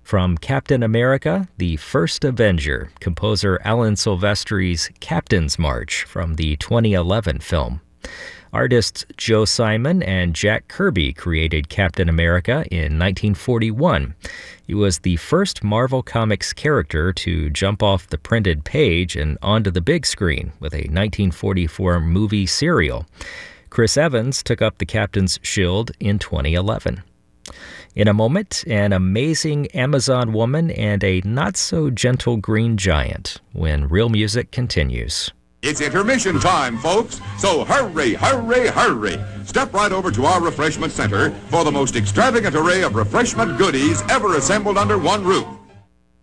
From Captain America, the First Avenger, composer Alan Silvestri's Captain's March from the 2011 film. Artists Joe Simon and Jack Kirby created Captain America in 1941. He was the first Marvel Comics character to jump off the printed page and onto the big screen with a 1944 movie serial. Chris Evans took up the Captain's shield in 2011. In a moment, an amazing Amazon woman and a not-so-gentle green giant when real music continues. It's intermission time, folks, so hurry, hurry, hurry. Step right over to our refreshment center for the most extravagant array of refreshment goodies ever assembled under one roof.